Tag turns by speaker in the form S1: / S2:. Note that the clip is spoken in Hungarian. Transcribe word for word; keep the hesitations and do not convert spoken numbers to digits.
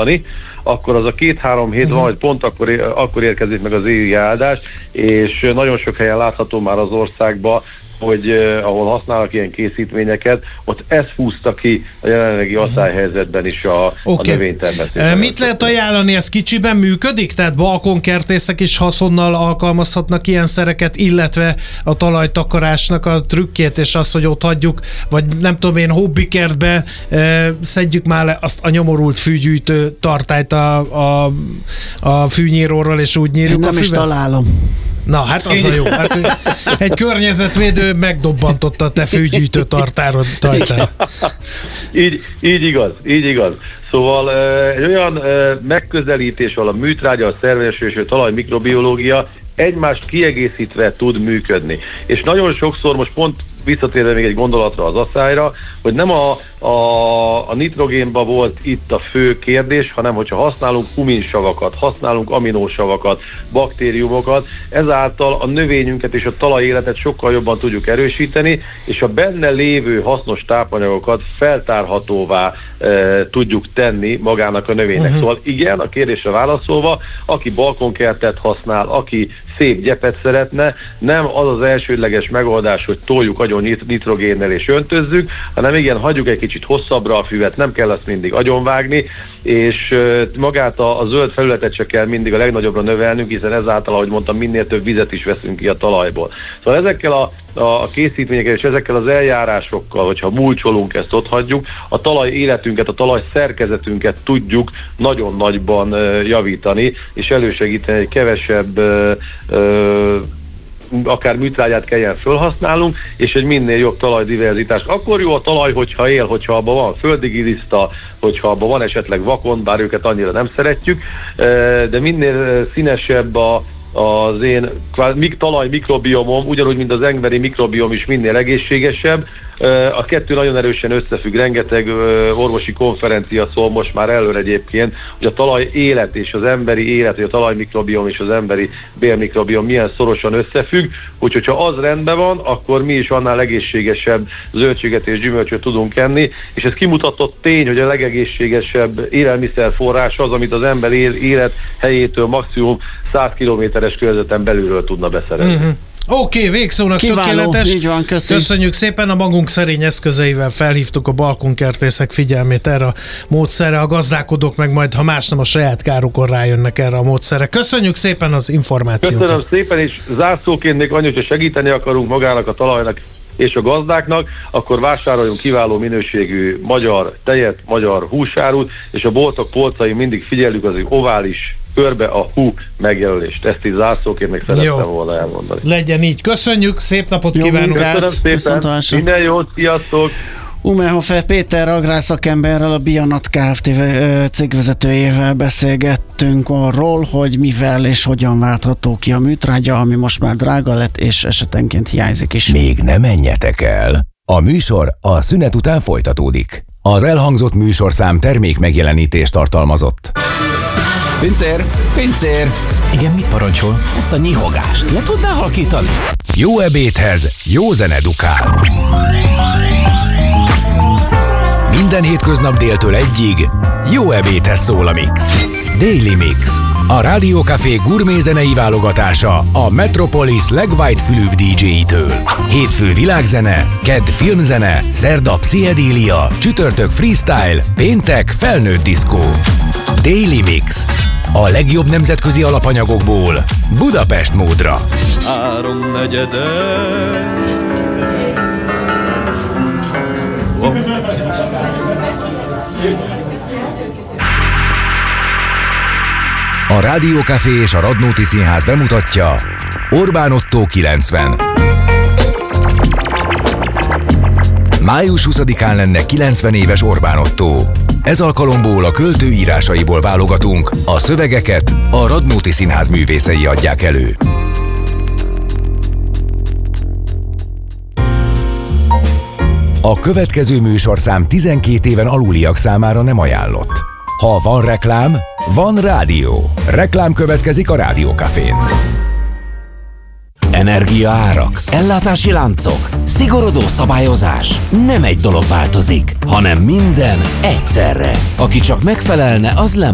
S1: mondani, akkor az a két-három hét van, hogy pont akkor, akkor érkezik meg az évi áldás, és nagyon sok helyen látható már az országban, hogy eh, ahol használnak ilyen készítményeket, ott ez húzta ki a jelenlegi asszályhelyzetben is a, okay. a növénytermesztésben.
S2: Mit lehet ajánlani, ez kicsiben működik? Tehát balkonkertészek is haszonnal alkalmazhatnak ilyen szereket, illetve a talajtakarásnak a trükkét, és az, hogy ott hagyjuk, vagy nem tudom én, hobbikertbe eh, szedjük már le azt a nyomorult fűgyűjtő tartályt a, a, a fűnyíróról, és úgy nyírjuk
S3: én
S2: a
S3: nem
S2: füvet.
S3: is találom.
S2: Na, hát az a jó. Hát, egy környezetvédő megdobbantotta a te fűgyűjtő tartárod tajtát.
S1: így, így igaz, így igaz. Szóval egy olyan megközelítés, ahol a műtrágya, a szerves és a talajmikrobiológia egymást kiegészítve tud működni. És nagyon sokszor, most pont visszatérve még egy gondolatra az asszályra, hogy nem a, a, a nitrogénban volt itt a fő kérdés, hanem hogyha használunk huminsavakat, használunk aminósavakat, baktériumokat, ezáltal a növényünket és a talajéletet sokkal jobban tudjuk erősíteni, és a benne lévő hasznos tápanyagokat feltárhatóvá e, tudjuk tenni magának a növénynek. Uh-huh. Szóval igen, a kérdésre válaszolva, aki balkonkertet használ, aki szép gyepet szeretne, nem az az elsődleges megoldás, hogy toljuk agyon nitrogénnel és öntözzük, hanem igen, hagyjuk egy kicsit hosszabbra a füvet, nem kell azt mindig agyonvágni, és magát a, a zöld felületet se kell mindig a legnagyobbra növelnünk, hiszen ezáltal, ahogy mondtam, minél több vizet is veszünk ki a talajból. Szóval ezekkel a, a készítményekkel és ezekkel az eljárásokkal, hogyha múlcsolunk, ezt ott hagyjuk, a talaj életünket, a talaj szerkezetünket tudjuk nagyon nagyban javítani, és elősegíteni egy kevesebb Ö, akár műtrágyát kelljen felhasználnunk, és egy minél jobb talajdiverzitás. Akkor jó a talaj, hogyha él, hogyha abban van földi giliszta, hogyha abban van esetleg vakon, bár őket annyira nem szeretjük, de minél színesebb a az én talaj mikrobiomom, ugyanúgy, mint az engveri mikrobiom is minél egészségesebb. A kettő nagyon erősen összefügg, rengeteg orvosi konferencia szól most már előre egyébként, hogy a talaj élet és az emberi élet, vagy a talaj mikrobiom és az emberi bélmikrobiom milyen szorosan összefügg, úgyhogy ha az rendben van, akkor mi is annál egészségesebb zöldséget és gyümölcsöt tudunk enni, és ez kimutatott tény, hogy a legegészségesebb élelmiszerforrás az, amit az ember élet helyétől maximum száz kilométeres körzeten belülről tudna beszerezni. Uh-huh.
S2: Oké, okay, végszónak tökéletes.
S3: Így van, köszönjük.
S2: Köszönjük szépen, a magunk szerény eszközeivel felhívtuk a balkonkertészek figyelmét erre a módszerre, a gazdálkodók meg majd, ha más nem, a saját kárukon rájönnek erre a módszerre. Köszönjük szépen az információt.
S1: Köszönöm szépen, és zárszóként még annyit, hogy segíteni akarunk magának a talajnak és a gazdáknak, akkor vásároljunk kiváló minőségű magyar tejet, magyar húsárut, és a boltok polcai mindig figyeljük az ovális körbe a hú megjelölést. Ezt így zárszóként még szerettem jó. volna elmondani.
S2: Legyen így. Köszönjük, szép napot jó kívánunk!
S1: Köszönöm szépen, minden jót, sziasztok!
S3: Umerhofer Péter agrárszakemberrel, a Bionat Kft. Cégvezetőjével beszélgettünk arról, hogy mivel és hogyan váltható ki a műtrágya, ami most már drága lett, és esetenként hiányzik is.
S4: Még ne menjetek el! A műsor a szünet után folytatódik. Az elhangzott műsorszám termék megjelenítést tartalmazott.
S5: Pincér! Pincér!
S4: Igen, mit parancsol?
S5: Ezt a nyihogást le tudná halkítani?
S4: Jó ebédhez jó zene dukál. Minden hétköznap déltől egyig jó ebédhez szól a Mix. Daily Mix. A Rádió Café gurmé zenei válogatása a Metropolis legwhite-fülűbb dé dzsé-itől. Hétfő világzene, kedd filmzene, szerda pszichedélia, csütörtök freestyle, péntek felnőtt diszkó. Daily Mix. A legjobb nemzetközi alapanyagokból Budapest módra.
S6: Háromnegyede.
S4: A Rádió Café és a Radnóti Színház bemutatja Orbán Ottó kilencven. május huszadikán lenne kilencven éves Orbán Ottó. Ez alkalomból a költő írásaiból válogatunk, a szövegeket a Radnóti Színház művészei adják elő. A következő műsorszám tizenkét éven aluliak számára nem ajánlott. Ha van reklám, van rádió. Reklám következik a Rádió Cafén.
S5: Energiaárak, ellátási láncok, szigorodó szabályozás. Nem egy dolog változik, hanem minden egyszerre. Aki csak megfelelne, az